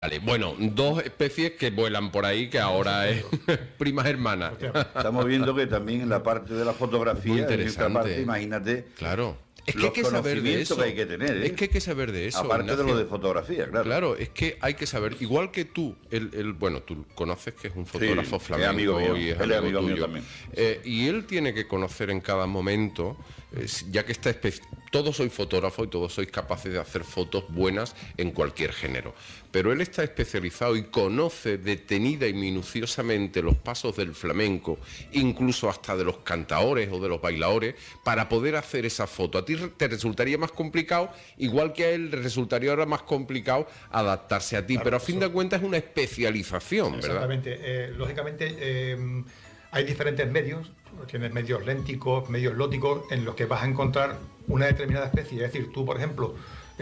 Vale, bueno, dos especies que vuelan por ahí, que ahora es primas hermanas. Estamos viendo que también en la parte de la fotografía, Muy en esta interesante. parte, imagínate, Claro. Es que los hay que saber de conocimientos eso. que hay que tener, ¿eh? Es que hay que saber de eso. Aparte de Ignacio. lo de fotografía, claro. Claro, es que hay que saber, igual que tú, bueno, tú conoces que es un fotógrafo Sí, flamenco es amigo mío, y es él es amigo amigo mío tuyo. también. Y él tiene que conocer en cada momento, ya que todos sois fotógrafos y todos sois capaces de hacer fotos buenas en cualquier género, pero él está especializado y conoce detenida y minuciosamente los pasos del flamenco, incluso hasta de los cantaores o de los bailadores, para poder hacer esa foto. A ti te resultaría más complicado, igual que a él le resultaría ahora más complicado adaptarse a ti, Claro, pero a fin de cuentas es una especialización, ¿verdad? Exactamente. Lógicamente, hay diferentes medios. Tienes medios lénticos, medios lóticos, en los que vas a encontrar una determinada especie. Es decir, tú, por ejemplo,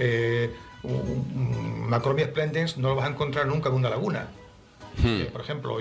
un Macromia splendens no lo vas a encontrar nunca en una laguna. Por ejemplo,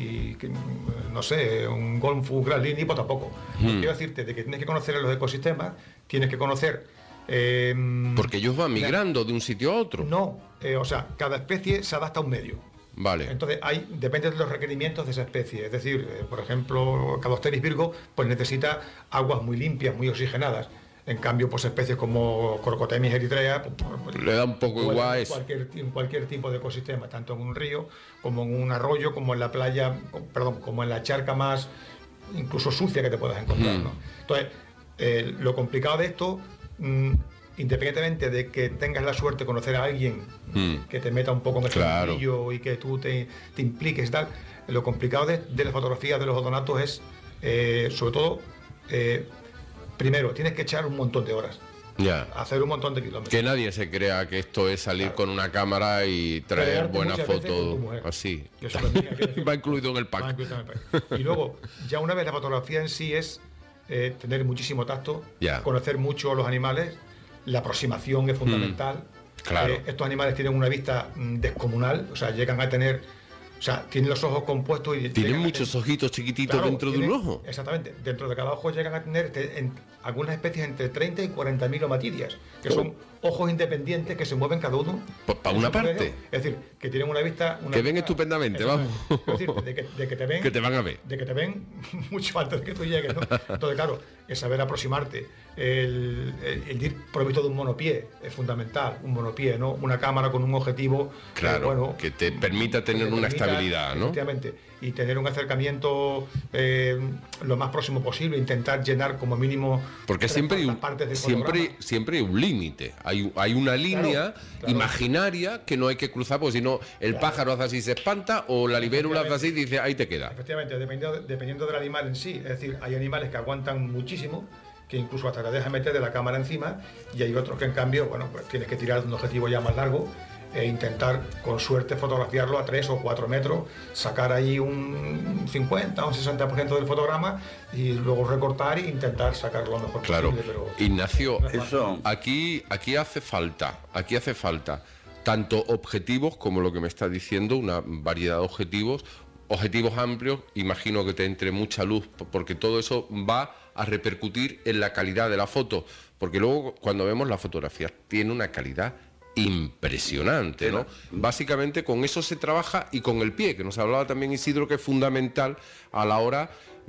no sé, un Golfo Graslini, pues tampoco. Quiero decirte de que tienes que conocer los ecosistemas, tienes que conocer... Porque ellos van migrando de un sitio a otro. No, o sea, cada especie se adapta a un medio. Vale. Entonces, depende de los requerimientos de esa especie. Es decir, por ejemplo, Cadosteris virgo pues necesita aguas muy limpias, muy oxigenadas. En cambio, pues especies como Crocotemis eritrea pues, le da un poco igual eso. En cualquier tipo de ecosistema, tanto en un río, como en un arroyo, como en la playa, como en la charca más incluso sucia que te puedas encontrar, ¿no? Entonces, lo complicado de esto, independientemente de que tengas la suerte de conocer a alguien que te meta un poco en el mundillo y que tú te impliques y tal, lo complicado de la fotografía de los odonatos es, sobre todo, primero, tienes que echar un montón de horas. Ya. Hacer un montón de kilómetros. Que nadie se crea que esto es salir con una cámara y traer buenas fotos así. Va incluido en el pack. Y luego, ya una vez la fotografía en sí es tener muchísimo tacto, conocer mucho a los animales, la aproximación es fundamental. Claro. Estos animales tienen una vista descomunal, o sea, llegan a tener... O sea, tienen los ojos compuestos y... Tienen muchos ojitos chiquititos dentro de un ojo. Exactamente. Dentro de cada ojo llegan a tener algunas especies entre 30 y 40 milomatidias, que son ojos independientes que se mueven cada uno. Para una parte. Es decir, que tienen una vista... que ven estupendamente, vamos. Es decir, de que te ven... Que te van a ver. De que te ven mucho antes de que tú llegues, ¿no? Entonces, claro, es saber aproximarte. El ir provisto de un monopié es fundamental. Un monopié, ¿no? Una cámara con un objetivo... Claro, que te permita tener una estabilidad, ¿no? Efectivamente. Y tener un acercamiento lo más próximo posible, intentar llenar como mínimo... Porque siempre hay un límite. Hay una línea imaginaria que no hay que cruzar, porque si no el pájaro hace así, se espanta, o la libélula hace así y dice, ahí te queda. Efectivamente, dependiendo del animal en sí. Es decir, hay animales que aguantan muchísimo, que incluso hasta te dejan meter de la cámara encima, y hay otros que en cambio, bueno, pues tienes que tirar de un objetivo ya más largo e intentar con suerte fotografiarlo a 3 o 4 metros, sacar ahí un 50 o un 60% del fotograma y luego recortar e intentar sacarlo lo mejor posible. Pero Ignacio, aquí hace falta tanto objetivos como lo que me está diciendo, una variedad de objetivos amplios, imagino que te entre mucha luz, porque todo eso va a repercutir en la calidad de la foto, porque luego cuando vemos la fotografía tiene una calidad impresionante, ¿no? Básicamente con eso se trabaja, y con el pie, que nos hablaba también Isidro, que es fundamental a la hora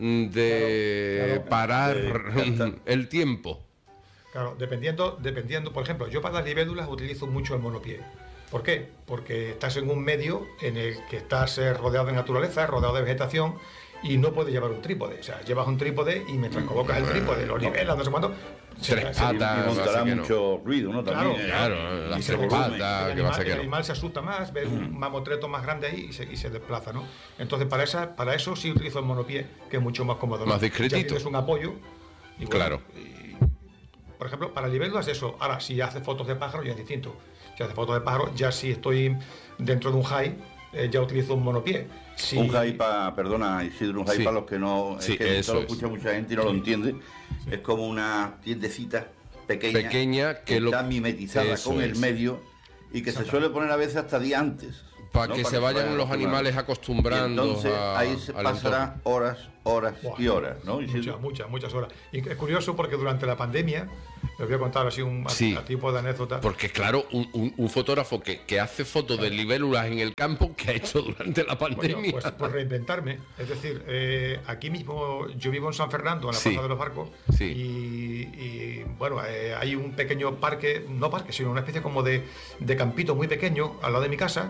de parar el tiempo. Claro, dependiendo, por ejemplo, yo para las libélulas utilizo mucho el monopié. ¿Por qué? Porque estás en un medio en el que estás rodeado de naturaleza, rodeado de vegetación, y no puedes llevar un trípode. O sea, llevas un trípode y mientras colocas el trípode, lo nivelas, no sé cuánto... y montará mucho ruido, ¿no? También, claro, las tres patas, que va a ser que el animal se asusta más, ve un mamotreto más grande ahí y se desplaza, ¿no? Entonces, para eso sí utilizo el monopié, que es mucho más cómodo, ¿no? Más discretito. Ya tienes un apoyo. Y bueno, claro. Por ejemplo, para libélulas eso. Ahora, si haces fotos de pájaros ya es distinto. Si haces fotos de pájaros, ya si estoy dentro de un high, ya utilizo un monopié. Si... Un high perdona Isidro, un high para los que no... es que esto lo escucha mucha gente y no lo entiende. Es como una tiendecita pequeña que está mimetizada con el medio y que se suele poner a veces hasta día antes. Para que se vayan los animales acostumbrando. Y entonces ahí se pasará horas horas y horas, ¿no? Muchas horas. Y es curioso porque durante la pandemia, les voy a contar así un tipo de anécdota. Porque claro, un fotógrafo que hace fotos de libélulas en el campo, ¿qué ha hecho durante la pandemia? Bueno, pues reinventarme. Es decir, aquí mismo, yo vivo en San Fernando, en la Plaza de los Barcos, y bueno, hay un pequeño parque, no parque, sino una especie como de campito muy pequeño al lado de mi casa,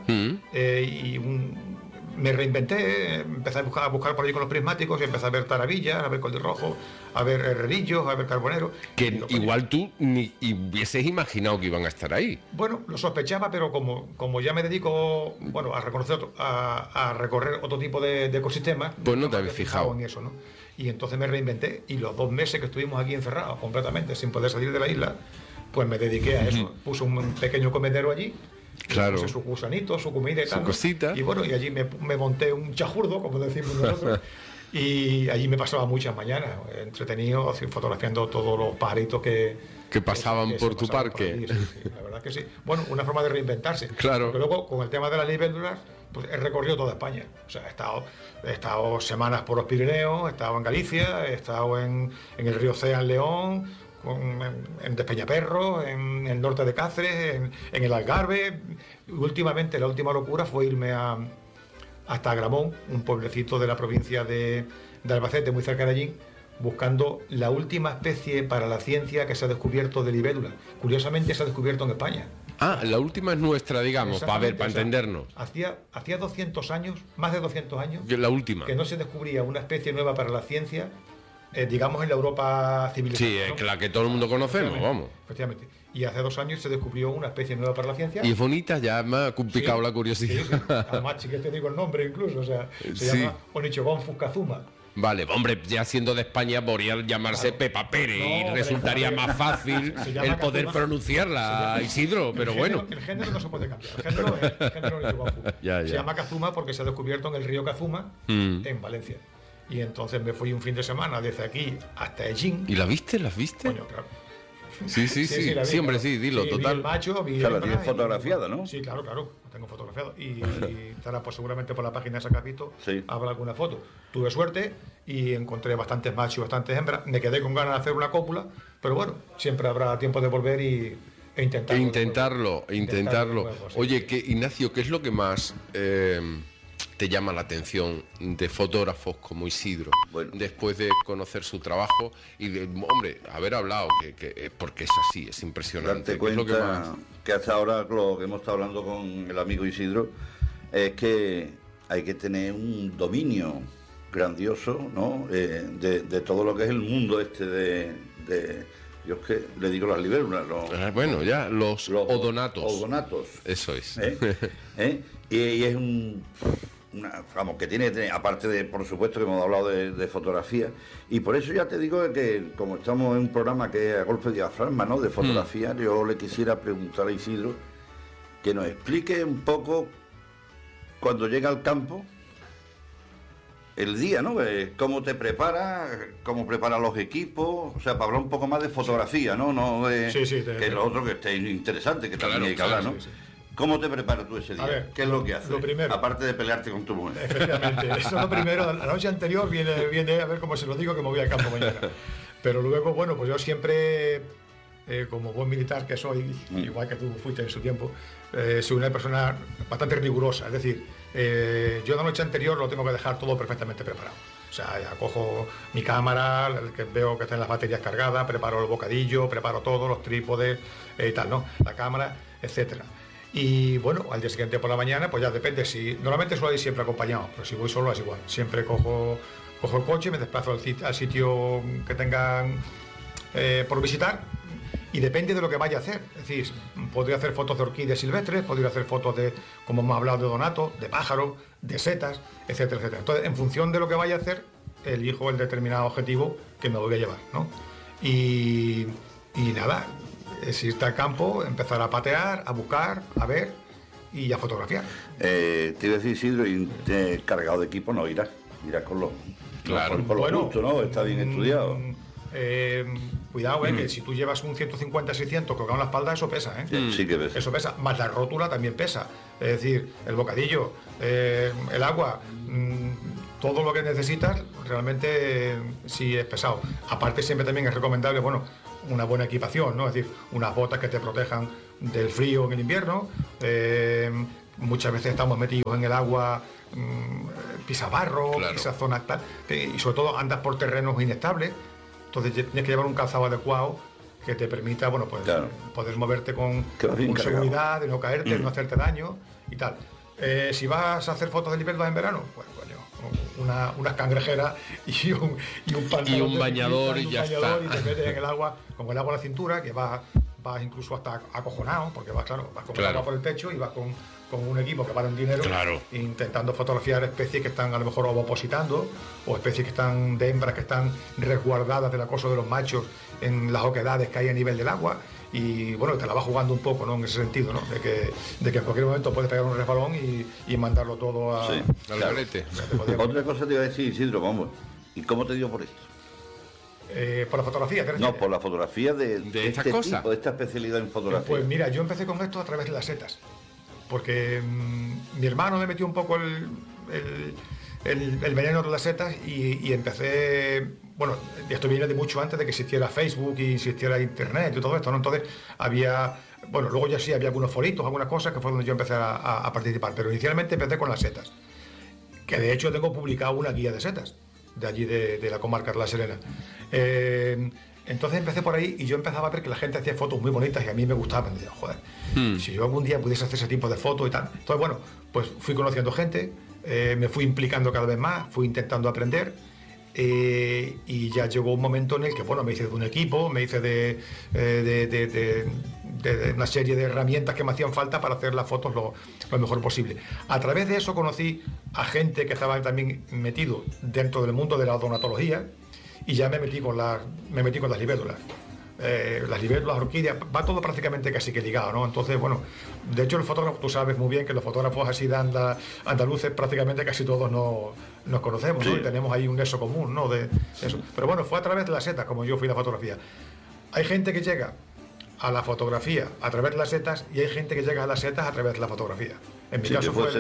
me reinventé, empecé a buscar por allí con los prismáticos y empecé a ver tarabillas, a ver coldirrojo, a ver herrerillos, a ver carboneros. Que igual tú ni hubieses imaginado que iban a estar ahí. Bueno, lo sospechaba, pero como ya me dedico a recorrer otro tipo de ecosistemas, pues no te habías fijado en eso, ¿no? Y entonces me reinventé, y los 2 meses que estuvimos aquí encerrados completamente, sin poder salir de la isla, pues me dediqué a eso. Puse un pequeño comedero allí. Claro. Puse sus gusanitos, su comida y tal. Su cosita. Y bueno, y allí me monté un chajurdo, como decimos nosotros, y allí me pasaba muchas mañanas entretenido, fotografiando todos los pajaritos que pasaban por tu parque. Por allí, sí, la verdad que sí. Bueno, una forma de reinventarse. Claro. Pero luego, con el tema de las libélulas, pues he recorrido toda España. O sea, he estado semanas por los Pirineos, he estado en Galicia, he estado en el río Cea, en León, en Despeñaperro, en el norte de Cáceres, en el Algarve. Últimamente, la última locura fue irme hasta Agramón, un pueblecito de la provincia de Albacete, muy cerca de allí, buscando la última especie para la ciencia que se ha descubierto de libélula. Curiosamente, se ha descubierto en España. La última es nuestra, digamos, para entendernos. Hacía 200 años, más de 200 años, la última, que no se descubría una especie nueva para la ciencia, digamos, en la Europa civilizada. Sí, ¿no? La que todo el mundo conocemos, vamos. Efectivamente. Y hace 2 años se descubrió una especie nueva para la ciencia. Y es bonita, ya me ha picado la curiosidad. Sí. Además, sí que te digo el nombre incluso, o sea, se llama Onichogon fuscazuma. Vale, hombre, ya siendo de España podría llamarse Pepa Pérez y resultaría más fácil el poder pronunciarla, Isidro, pero bueno. El género no se puede cambiar, el género es Onichogon fuscazuma. Se llama Cazuma porque se ha descubierto en el río Cazuma, en Valencia. Y entonces me fui un fin de semana desde aquí hasta Ellín. ¿Y las viste? Coño, claro. Sí, hombre, sí, dilo, sí, total. Vi el macho, o sea, la tienes fotografiada, ¿no? Sí, claro, lo tengo fotografiado. Y estará, pues seguramente por la página esa que has visto, habrá alguna foto. Tuve suerte y encontré bastantes machos y bastantes hembras. Me quedé con ganas de hacer una cópula, pero bueno, siempre habrá tiempo de volver e intentarlo. Intentarlo. Oye, Ignacio, ¿qué es lo que más te llama la atención de fotógrafos como Isidro, después de conocer su trabajo y de, hombre, haber hablado, que porque es así, es impresionante? Darte cuenta que hasta ahora lo que hemos estado hablando con el amigo Isidro es que hay que tener un dominio grandioso, ¿no? De todo lo que es el mundo yo es que le digo las libélulas. Los odonatos. Odonatos. Eso es. Y es vamos, que tiene, aparte de, por supuesto, que hemos hablado de fotografía, y por eso ya te digo que, como estamos en un programa que es a golpe de diafragma, ¿no?, de fotografía, yo le quisiera preguntar a Isidro que nos explique un poco, cuando llega al campo, el día, ¿no? ¿Cómo te preparas? ¿Cómo preparas los equipos? O sea, para hablar un poco más de fotografía, ¿no? No de que lo otro que esté interesante, que también hay que hablar, ¿no? Sí. ¿Cómo te preparas tú ese día? Ver, ¿qué es lo que haces? Lo primero, aparte de pelearte con tu mujer. Efectivamente, eso es lo primero. La noche anterior viene a ver cómo se lo digo, que me voy al campo mañana. Pero luego, bueno, pues yo siempre, como buen militar que soy, igual que tú fuiste en su tiempo, soy una persona bastante rigurosa. Es decir, yo la noche anterior lo tengo que dejar todo perfectamente preparado. O sea, ya cojo mi cámara, que veo que están las baterías cargadas, preparo el bocadillo, preparo todo, los trípodes y tal, ¿no? La cámara, etcétera. Y bueno, al día siguiente por la mañana, pues ya depende. Normalmente suelo ir siempre acompañado, pero si voy solo es igual. Siempre cojo el coche, me desplazo al sitio que tengan por visitar, y depende de lo que vaya a hacer. Es decir, podría hacer fotos de orquídeas silvestres, podría hacer fotos de, como hemos hablado, de donato, de pájaros, de setas, etcétera, etcétera. Entonces, en función de lo que vaya a hacer, elijo el determinado objetivo que me voy a llevar, ¿no? Y nada, es irte al campo, empezar a patear, a buscar, a ver y a fotografiar. Te iba a decir, Isidro, y cargado de equipo no irás con los gustos, ¿no? Está bien estudiado. Cuidado, que si tú llevas un 150-600 colgado en la espalda, eso pesa, Sí que pesa. Eso pesa, más la rótula también pesa. Es decir, el bocadillo, el agua, todo lo que necesitas realmente sí es pesado. Aparte siempre también es recomendable, bueno, una buena equipación, ¿no? Es decir, unas botas que te protejan del frío en el invierno. Muchas veces estamos metidos en el agua, pisabarro, pisas zonas tal, y sobre todo andas por terrenos inestables, entonces tienes que llevar un calzado adecuado que te permita, bueno, pues poder moverte con seguridad, de no caerte, de no hacerte daño y tal. Si vas a hacer fotos de libélula en verano, pues coño, unas cangrejeras y un pantalón y un bañador y ya está. Y te metes en el agua, con el agua a la cintura, que vas incluso hasta acojonado, porque vas con el agua por el pecho y vas con un equipo que vale un dinero, intentando fotografiar especies que están a lo mejor ovopositando, o especies que están de hembras que están resguardadas del acoso de los machos en las oquedades que hay a nivel del agua. Y bueno, te la vas jugando un poco, ¿no? En ese sentido, ¿no? De que en cualquier momento puedes pegar un resbalón y mandarlo todo al garete. Otra cosa te iba a decir, Isidro, vamos, ¿y cómo te dio por esto? ¿Por la fotografía? No, por la fotografía de esta cosa, de esta especialidad en fotografía. Pues mira, yo empecé con esto a través de las setas, porque mi hermano me metió un poco el veneno de las setas y empecé. Bueno, esto viene de mucho antes de que existiera Facebook y existiera Internet y todo esto, ¿no? Entonces había, bueno, luego ya sí había algunos foritos, algunas cosas que fue donde yo empecé a participar, pero inicialmente empecé con las setas, que de hecho tengo publicado una guía de setas de allí de la comarca de La Serena. Entonces empecé por ahí y yo empezaba a ver que la gente hacía fotos muy bonitas y a mí me gustaban. Me decía, joder, si yo algún día pudiese hacer ese tipo de fotos y tal. Entonces, bueno, pues fui conociendo gente, me fui implicando cada vez más, fui intentando aprender. Y ya llegó un momento en el que, bueno, me hice de un equipo, me hice de una serie de herramientas que me hacían falta para hacer las fotos lo mejor posible. A través de eso conocí a gente que estaba también metido dentro del mundo de la odonatología y ya me metí con las libélulas. Las libélulas, orquídeas, va todo prácticamente casi que ligado, ¿no? Entonces, bueno, de hecho el fotógrafo, tú sabes muy bien que los fotógrafos así de andaluces prácticamente casi todos nos conocemos, ¿no? Y tenemos ahí un nexo común, ¿no? De eso. Pero bueno, fue a través de las setas como yo fui a la fotografía. Hay gente que llega a la fotografía a través de las setas y hay gente que llega a las setas a través de la fotografía. En mi caso fue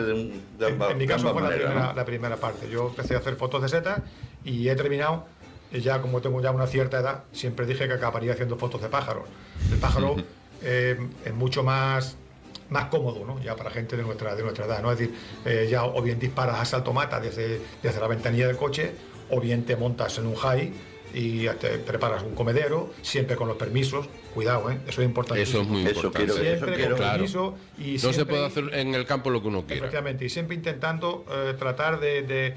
la primera parte. Yo empecé a hacer fotos de setas y he terminado. Y ya como tengo ya una cierta edad, siempre dije que acabaría haciendo fotos de pájaros. El pájaro es mucho más cómodo, ¿no? Ya para gente de nuestra edad, ¿no? Es decir, ya o bien disparas a salto mata desde la ventanilla del coche, o bien te montas en un high y te preparas un comedero, siempre con los permisos. Cuidado, eso es importante. Eso es muy importante. Siempre con permiso. Y no se puede hacer en el campo lo que uno quiera. Efectivamente, y siempre intentando tratar de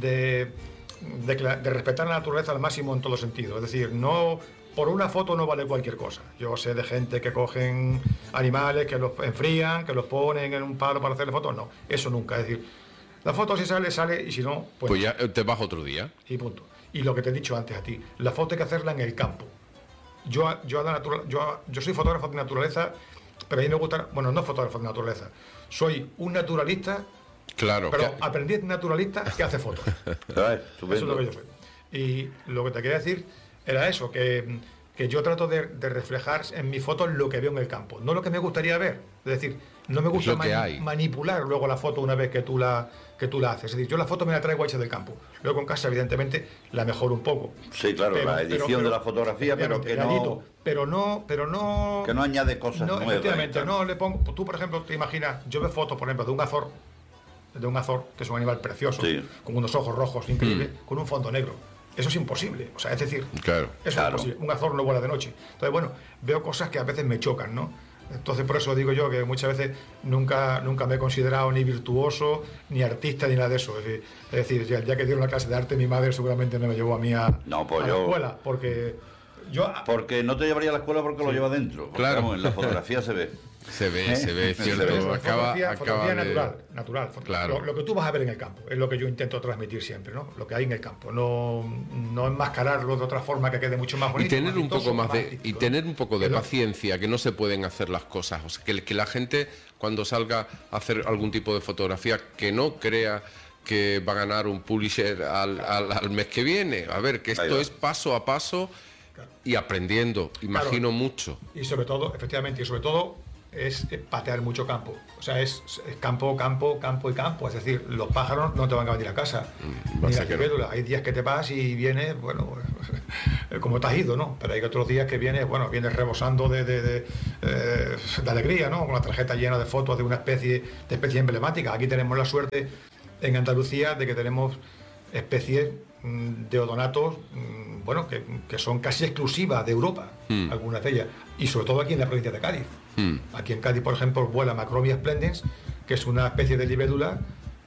respetar la naturaleza al máximo en todo sentido. Es decir, no por una foto no vale cualquier cosa. Yo sé de gente que cogen animales, que los enfrían, que los ponen en un palo para hacerle fotos. No, eso nunca. Es decir, la foto si sale, y si no, pues ya te vas otro día. Y punto. Y lo que te he dicho antes a ti, la foto hay que hacerla en el campo. Yo soy fotógrafo de naturaleza, pero a mí me gusta, bueno, no fotógrafo de naturaleza, soy un naturalista. Claro. Pero aprendiz naturalista que hace fotos. Eso es lo que yo soy. Y lo que te quería decir era eso, que yo trato de reflejar en mis fotos lo que veo en el campo, no lo que me gustaría ver. Es decir, no me gusta manipular luego la foto una vez que tú la haces. Es decir, yo la foto me la traigo hecha del campo. Luego en casa, evidentemente, la mejoro un poco. Sí, claro, la edición de la fotografía, pero que no... Que no añade cosas nuevas. Efectivamente, no le pongo... Tú, por ejemplo, te imaginas, yo veo fotos, por ejemplo, de un azor, que es un animal precioso, con unos ojos rojos increíbles, con un fondo negro. Eso es imposible. O sea, es decir, eso es imposible. Un azor no vuela de noche. Entonces, bueno, veo cosas que a veces me chocan, ¿no? Entonces, por eso digo yo que muchas veces nunca me he considerado ni virtuoso, ni artista, ni nada de eso. Es decir, ya que dieron la clase de arte, mi madre seguramente no me llevó a mí a la escuela, porque no te llevaría a la escuela porque lo lleva dentro. Claro. Vamos, en la fotografía se ve. Se ve, cierto. Fotografía natural. Claro. Lo que tú vas a ver en el campo es lo que yo intento transmitir siempre, ¿no? Lo que hay en el campo, no enmascararlo de otra forma que quede mucho más bonito. Y tener un poco de paciencia, que no se pueden hacer las cosas. O sea, que la gente cuando salga a hacer algún tipo de fotografía, que no crea que va a ganar un Pulitzer al mes que viene. A ver, que esto es paso a paso y aprendiendo, imagino mucho. Y sobre todo, efectivamente, es patear mucho campo. O sea, es campo, campo, campo y campo. Es decir, los pájaros no te van a venir a casa. Ni las libélulas. Hay días que te vas y vienes, bueno, como te has ido, ¿no? Pero hay otros días que vienes, bueno, vienes rebosando de alegría, ¿no? Con la tarjeta llena de fotos de una especie emblemática. Aquí tenemos la suerte en Andalucía de que tenemos especies de odonatos, bueno, que son casi exclusivas de Europa, algunas de ellas, y sobre todo aquí en la provincia de Cádiz. Aquí en Cádiz, por ejemplo, vuela Macromia splendens, que es una especie de libélula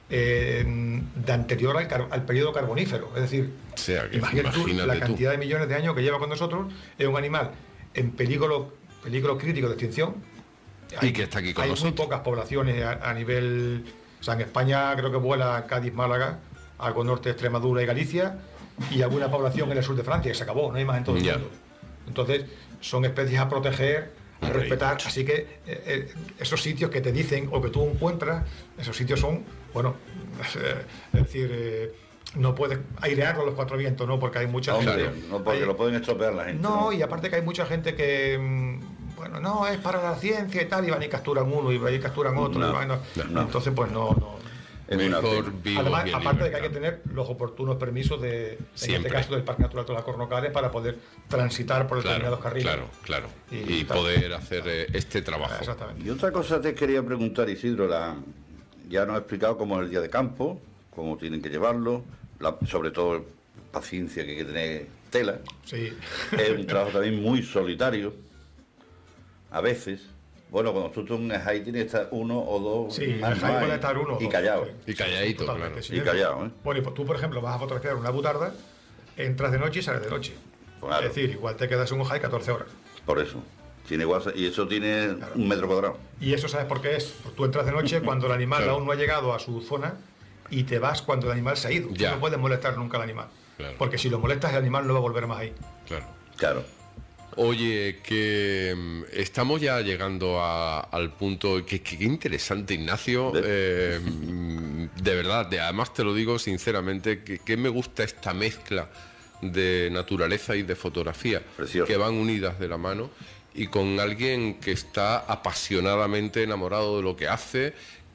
de anterior al periodo carbonífero. Es decir, imagínate la cantidad de millones de años que lleva con nosotros. Es un animal en peligro crítico de extinción. Y que está aquí con nosotros. Hay muy pocas poblaciones a nivel... O sea, en España creo que vuela Cádiz, Málaga, algo norte, Extremadura y Galicia, y alguna población en el sur de Francia, que se acabó, no hay más en todo el mundo. Entonces, son especies a proteger, a respetar, así que esos sitios que te dicen o que tú encuentras, esos sitios son, bueno, es decir, no puedes airearlo a los cuatro vientos, ¿no? Porque hay mucha gente... No, porque lo pueden estropear la gente. No, y aparte que hay mucha gente que... Bueno, no, es para la ciencia y tal, y van y capturan uno y van y capturan otro. Entonces, pues no. Mejor vivo. Además, aparte de que hay que tener los oportunos permisos en este caso del Parque Natural de las Cornocales para poder transitar por determinados carriles. Claro. Y poder hacer este trabajo. Exactamente. Y otra cosa te quería preguntar, Isidro, ya nos ha explicado cómo es el día de campo, cómo tienen que llevarlo, sobre todo paciencia que hay que tener, tela. Sí. Es un trabajo también muy solitario, a veces. Bueno, cuando tú tengas ahí tienes que estar uno o dos. Sí, ahí puede estar uno o dos. Y callado. Y calladito, claro. Y callado, ¿eh? Bueno, y pues tú, por ejemplo, vas a fotografiar una butarda, entras de noche y sales de noche. Claro. Es decir, igual te quedas en un high 14 horas. Por eso. Y eso tiene 1 metro cuadrado. Y eso, ¿sabes por qué es? Pues tú entras de noche cuando el animal aún no ha llegado a su zona y te vas cuando el animal se ha ido. Tú no puedes molestar nunca al animal. Claro. Porque si lo molestas, el animal no va a volver más ahí. Claro. Oye, que estamos ya llegando al punto... Qué interesante, Ignacio. De verdad, además te lo digo sinceramente, que me gusta esta mezcla de naturaleza y de fotografía. Precioso. Que van unidas de la mano y con alguien que está apasionadamente enamorado de lo que hace,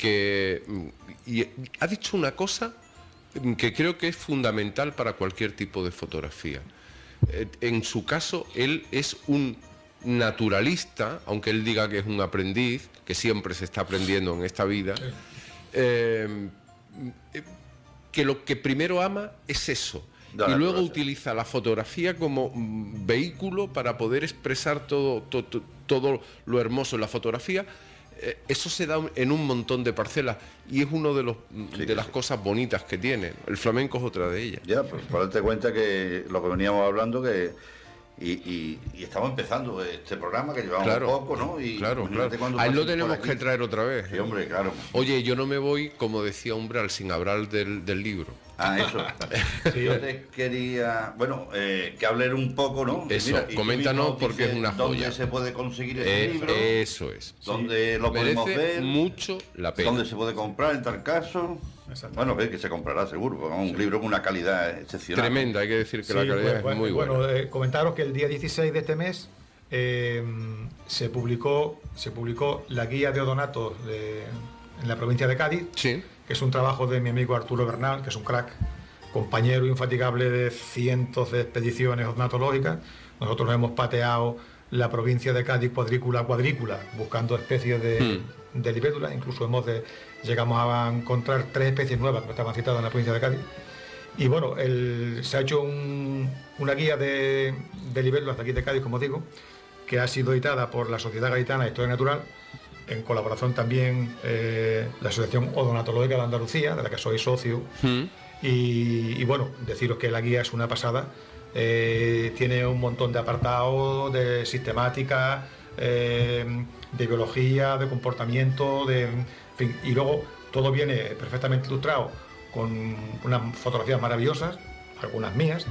y ha dicho una cosa que creo que es fundamental para cualquier tipo de fotografía. En su caso, él es un naturalista, aunque él diga que es un aprendiz, que siempre se está aprendiendo en esta vida, que lo que primero ama es eso. Y luego utiliza la fotografía como vehículo para poder expresar todo lo hermoso en la fotografía. Eso se da en un montón de parcelas y es uno de las cosas bonitas que tiene. El flamenco es otra de ellas. Ya, pues para darte cuenta que lo que veníamos hablando y estamos empezando este programa que llevamos poco, ¿no? Y claro. Ahí lo tenemos que traer otra vez. Sí, hombre, claro. Oye, yo no me voy, como decía Umbral, sin hablar del libro. Eso. Sí, yo te quería, que hablar un poco, ¿no? Eso, mira, coméntanos porque es una joya. ¿Dónde se puede conseguir ese libro? Eso es. ¿Dónde lo podemos ver? Mucho la pena. ¿Dónde se puede comprar en tal caso? Bueno, que se comprará seguro, porque es un libro con una calidad excepcional. Tremenda, hay que decir que la calidad es muy buena. Bueno, comentaros que el día 16 de este mes se publicó la guía de odonatos en la provincia de Cádiz, que es un trabajo de mi amigo Arturo Bernal, que es un crack, compañero infatigable de cientos de expediciones odonatológicas. Nosotros hemos pateado la provincia de Cádiz cuadrícula a cuadrícula, buscando especies de libélulas. Incluso llegamos a encontrar 3 especies nuevas que estaban citadas en la provincia de Cádiz. Y bueno, se ha hecho una guía de libélulas de aquí de Cádiz, como digo, que ha sido editada por la Sociedad Gaditana de Historia Natural, en colaboración también la Asociación Odonatológica de Andalucía, de la que soy socio. Y bueno, deciros que la guía es una pasada. Tiene un montón de apartados de sistemática, de biología, de comportamiento, en fin, y luego todo viene perfectamente ilustrado con unas fotografías maravillosas, algunas mías,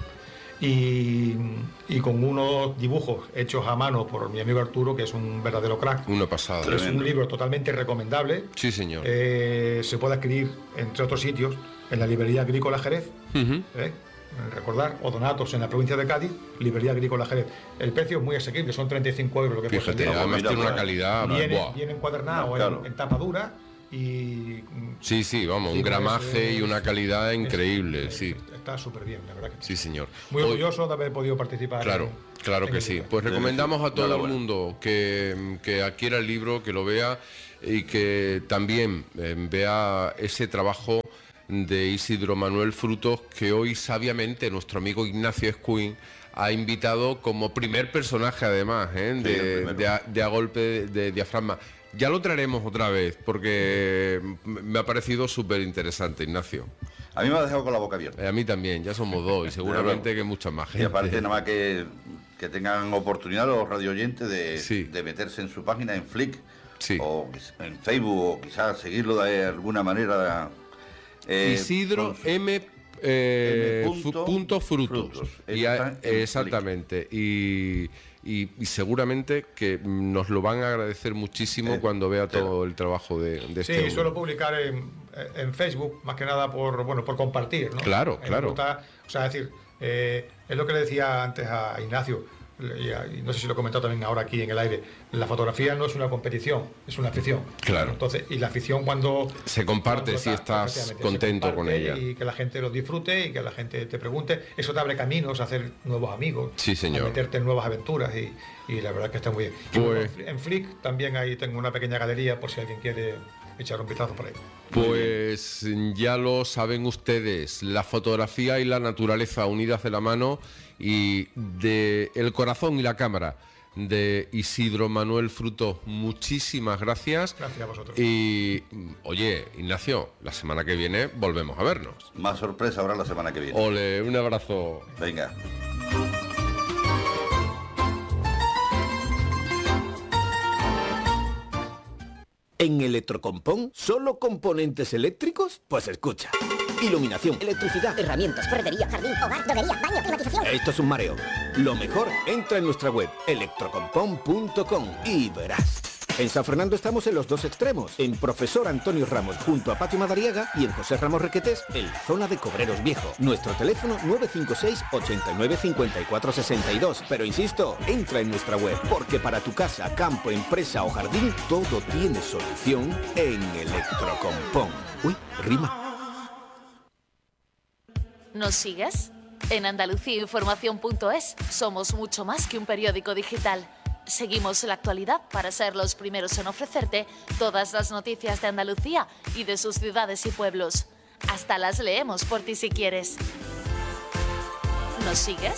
y con unos dibujos hechos a mano por mi amigo Arturo, que es un verdadero crack. Una pasada. Es un libro totalmente recomendable. Sí, señor. Se puede adquirir, entre otros sitios, en la librería Agrícola Jerez, recordar, o Donatos en la provincia de Cádiz, Librería Agrícola Jerez. El precio es muy asequible, son 35 euros lo que fíjate, además tiene una calidad. Viene encuadernado en tapa dura y. Sí, vamos, un gramaje y una calidad increíble, sí. Está súper bien, la verdad que sí, señor. Muy orgulloso de haber podido participar. Claro que sí. Pues recomendamos a todo el mundo que adquiera el libro, que lo vea y que también vea ese trabajo de Isidro Manuel Frutos, que hoy sabiamente nuestro amigo Ignacio Escuín ha invitado como primer personaje, además, de A Golpe de Diafragma. Ya lo traeremos otra vez, porque me ha parecido súper interesante, Ignacio. A mí me ha dejado con la boca abierta. A mí también, ya somos dos y seguramente que mucha más gente. Y aparte, nada más que tengan oportunidad los radioyentes de meterse en su página en Flick, o en Facebook, o quizás seguirlo de alguna manera. Isidro M. Frutos. Exactamente. Y seguramente que nos lo van a agradecer muchísimo cuando vea todo el trabajo de este hombre. Sí, suelo publicar en Facebook, más que nada por compartir, ¿no? Claro. O sea, es decir, es lo que le decía antes a Ignacio, y no sé si lo he comentado también ahora aquí en el aire, la fotografía no es una competición, es una afición. Claro. Entonces, y la afición cuando se comparte, si estás contento con ella. Y que la gente lo disfrute y que la gente te pregunte, eso te abre caminos a hacer nuevos amigos, sí, señor. A meterte en nuevas aventuras y la verdad que está muy bien. Pues, en Flick también ahí tengo una pequeña galería por si alguien quiere echar un vistazo por ahí. Pues ya lo saben ustedes, la fotografía y la naturaleza unidas de la mano y de el corazón y la cámara de Isidro Manuel Frutos. Muchísimas gracias. Gracias a vosotros. Y oye, Ignacio, la semana que viene volvemos a vernos. Más sorpresa habrá la semana que viene. Ole, un abrazo. Venga. ¿En Electrocompón solo componentes eléctricos? Pues escucha. Iluminación, electricidad, herramientas, ferretería, jardín, hogar, droguería, baño, climatización. Esto es un mareo. Lo mejor, entra en nuestra web electrocompón.com y verás. En San Fernando estamos en los dos extremos, en Profesor Antonio Ramos junto a Patio Madariaga y en José Ramos Requetés en la zona de Cobreros Viejo. Nuestro teléfono 956 89 54 62. Pero insisto, entra en nuestra web, porque para tu casa, campo, empresa o jardín, todo tiene solución en Electrocompón. Uy, rima. ¿Nos sigues? En andaluciainformación.es somos mucho más que un periódico digital. Seguimos la actualidad para ser los primeros en ofrecerte todas las noticias de Andalucía y de sus ciudades y pueblos. Hasta las leemos por ti si quieres. ¿Nos sigues?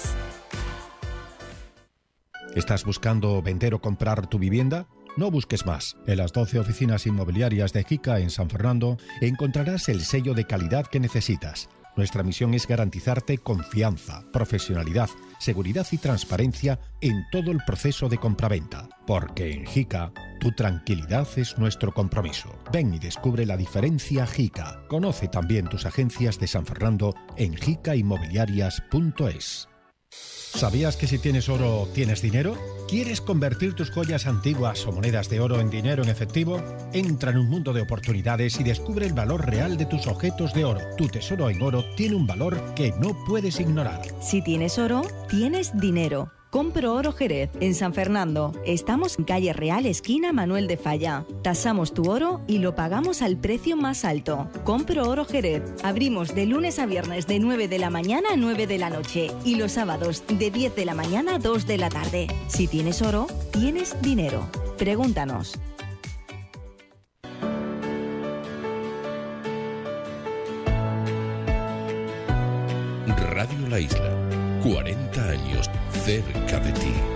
¿Estás buscando vender o comprar tu vivienda? No busques más. En las 12 oficinas inmobiliarias de JICA en San Fernando encontrarás el sello de calidad que necesitas. Nuestra misión es garantizarte confianza, profesionalidad, seguridad y transparencia en todo el proceso de compraventa. Porque en JICA, tu tranquilidad es nuestro compromiso. Ven y descubre la diferencia JICA. Conoce también tus agencias de San Fernando en jicainmobiliarias.es. ¿Sabías que si tienes oro, tienes dinero? ¿Quieres convertir tus joyas antiguas o monedas de oro en dinero en efectivo? Entra en un mundo de oportunidades y descubre el valor real de tus objetos de oro. Tu tesoro en oro tiene un valor que no puedes ignorar. Si tienes oro, tienes dinero. Compro Oro Jerez, en San Fernando. Estamos en calle Real, esquina Manuel de Falla. Tasamos tu oro y lo pagamos al precio más alto. Compro Oro Jerez. Abrimos de lunes a viernes de 9 de la mañana a 9 de la noche y los sábados de 10 de la mañana a 2 de la tarde. Si tienes oro, tienes dinero. Pregúntanos. Radio La Isla, 40 años cerca de ti.